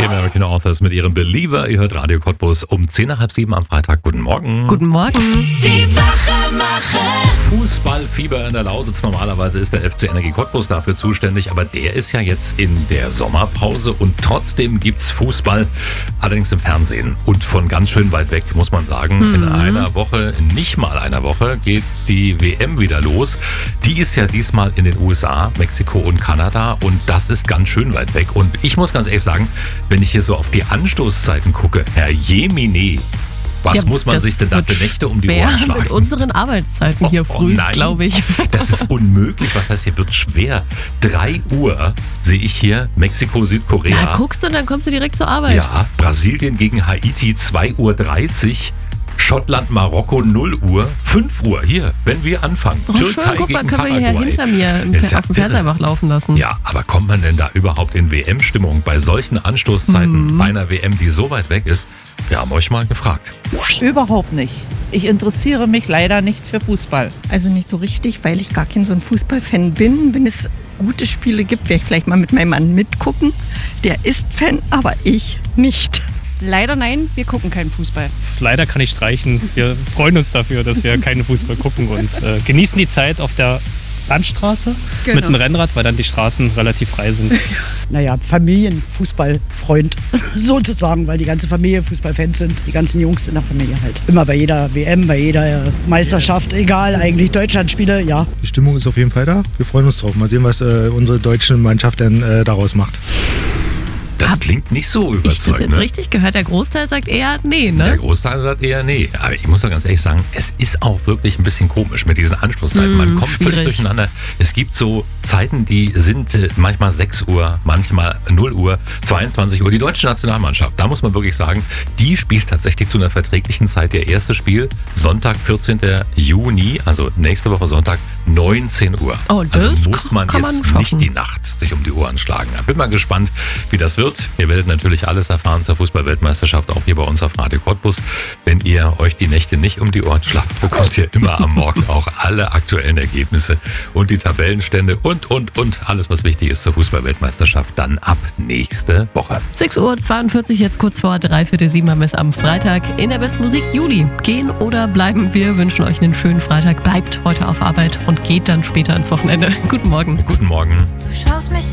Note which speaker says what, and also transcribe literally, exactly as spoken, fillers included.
Speaker 1: American Authors mit ihrem Believer. Ihr hört Radio Cottbus um zehn nach halb sieben am Freitag. Guten Morgen.
Speaker 2: Guten Morgen.
Speaker 3: Die Wachemacher.
Speaker 1: Fußballfieber in der Lausitz. Normalerweise ist der F C Energie Cottbus dafür zuständig, aber der ist ja jetzt in der Sommerpause und trotzdem gibt's Fußball, allerdings im Fernsehen und von ganz schön weit weg, muss man sagen. Mhm. In einer Woche, nicht mal einer Woche, geht die W M wieder los. Die ist ja diesmal in den U S A, Mexiko und Kanada und das ist ganz schön weit weg. Und ich muss ganz ehrlich sagen, wenn ich hier so auf die Anstoßzeiten gucke, Herr Jemine, was
Speaker 2: ja,
Speaker 1: muss man sich denn da für Nächte um die Ohren schlagen?
Speaker 2: Mit unseren Arbeitszeiten hier
Speaker 1: oh,
Speaker 2: früh,
Speaker 1: oh
Speaker 2: glaube ich.
Speaker 1: Das ist unmöglich. Was heißt, hier wird schwer. drei Uhr sehe ich hier Mexiko, Südkorea.
Speaker 2: Na, guckst du, dann kommst du direkt zur Arbeit.
Speaker 1: Ja, Brasilien gegen Haiti, zwei Uhr dreißig. Schottland, Marokko, null Uhr, fünf Uhr, hier, wenn wir anfangen.
Speaker 2: Oh, schön, guck mal, können wir hier hinter mir im,
Speaker 1: ja
Speaker 2: auf dem Fernseher einfach laufen lassen.
Speaker 1: Ja, aber kommt man denn da überhaupt in W M-Stimmung bei solchen Anstoßzeiten
Speaker 2: mhm.
Speaker 1: bei einer W M, die so weit weg ist? Wir haben euch mal gefragt.
Speaker 4: Überhaupt nicht. Ich interessiere mich leider nicht für Fußball.
Speaker 5: Also nicht so richtig, weil ich gar kein so ein Fußballfan bin. Wenn es gute Spiele gibt, werde ich vielleicht mal mit meinem Mann mitgucken. Der ist Fan, aber ich nicht.
Speaker 6: Leider nein, wir gucken keinen Fußball.
Speaker 7: Leider kann ich streichen. Wir freuen uns dafür, dass wir keinen Fußball gucken und äh, genießen die Zeit auf der Landstraße
Speaker 6: genau.
Speaker 7: mit dem Rennrad, weil dann die Straßen relativ frei sind.
Speaker 8: Naja, Familienfußballfreund sozusagen, weil die ganze Familie Fußballfans sind. Die ganzen Jungs in der Familie halt. Immer bei jeder W M, bei jeder Meisterschaft, egal eigentlich, Deutschlandspiele, ja.
Speaker 9: Die Stimmung ist auf jeden Fall da. Wir freuen uns drauf. Mal sehen, was äh, unsere deutsche Mannschaft dann äh, daraus macht.
Speaker 1: Das klingt nicht so überzeugend.
Speaker 2: Ich das jetzt
Speaker 1: ne?
Speaker 2: richtig gehört. Der Großteil sagt eher nee, ne?
Speaker 1: Der Großteil sagt eher nee. Aber ich muss doch ganz ehrlich sagen, es ist auch wirklich ein bisschen komisch mit diesen Anstoßzeiten.
Speaker 2: Mm,
Speaker 1: Man kommt
Speaker 2: schwierig.
Speaker 1: völlig durcheinander. Es gibt so Zeiten, die sind äh, manchmal sechs Uhr, manchmal null Uhr, zweiundzwanzig Uhr. Die deutsche Nationalmannschaft, da muss man wirklich sagen, die spielt tatsächlich zu einer verträglichen Zeit. Der erste Spiel, Sonntag, vierzehnten Juni, also nächste Woche Sonntag, neunzehn Uhr.
Speaker 2: Oh, das
Speaker 1: also muss man
Speaker 2: kann
Speaker 1: jetzt
Speaker 2: man
Speaker 1: nicht
Speaker 2: schaffen.
Speaker 1: die Nacht sich um die Ohren schlagen. Ich bin mal gespannt, wie das wird. Ihr werdet natürlich alles erfahren zur Fußball-Weltmeisterschaft, auch hier bei uns auf Radio Cottbus. Wenn ihr euch die Nächte nicht um die Ohren schlagt, bekommt ihr immer am Morgen auch alle aktuellen Ergebnisse und die Tabellenstände und, und, und alles, was wichtig ist zur Fußball-Weltmeisterschaft, dann ab nächste Woche.
Speaker 2: sechs Uhr zweiundvierzig, jetzt kurz vor dreiviertel sieben haben wir es am Freitag in der Besten Musik Juli. Gehen oder bleiben, wir wünschen euch einen schönen Freitag. Bleibt heute auf Arbeit und geht dann später ins Wochenende. Guten Morgen.
Speaker 1: Guten Morgen.
Speaker 3: Du schaust mich